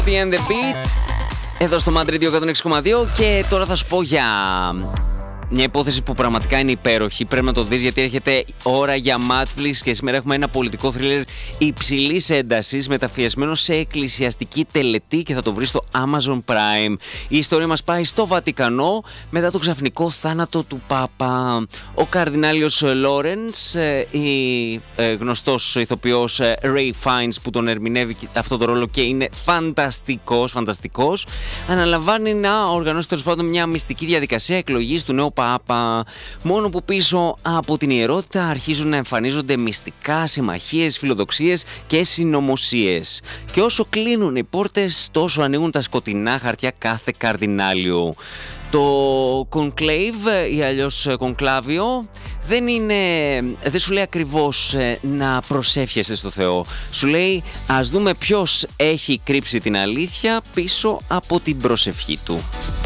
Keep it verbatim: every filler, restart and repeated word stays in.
The and the Beat εδώ στο Mad Radio εκατόν έξι κόμμα δύο. Και τώρα θα σου πω για μια υπόθεση που πραγματικά είναι υπέροχη. Πρέπει να το δεις, γιατί έρχεται ώρα για Netflix και σήμερα έχουμε ένα πολιτικό θρίλερ υψηλής έντασης μεταφιεσμένο σε εκκλησιαστική τελετή και θα το βρεις στο Amazon Prime. Η ιστορία μας πάει στο Βατικανό μετά το ξαφνικό θάνατο του Πάπα. Ο Καρδινάλιος Λόρενς, η γνωστός ηθοποιός Ray Fiennes που τον ερμηνεύει αυτό το ρόλο και είναι φανταστικός, φανταστικός, αναλαμβάνει να οργανώσει τέλος πάντων μια μυστική διαδικασία εκλογής του νέου Πάπα. Μόνο που πίσω από την ιερότητα αρχίζουν να εμφανίζονται μυστικά, συμμαχίες, φιλοδοξίες και συνωμοσίες. Και όσο κλείνουν οι πόρτες, τόσο ανοίγουν τα σκοτεινά χαρτιά κάθε καρδινάλιου. Το Conclave ή αλλιώς Κονκλάβιο δεν είναι, δεν σου λέει ακριβώς να προσεύχεσαι στο Θεό. Σου λέει ας δούμε ποιος έχει κρύψει την αλήθεια πίσω από την προσευχή του.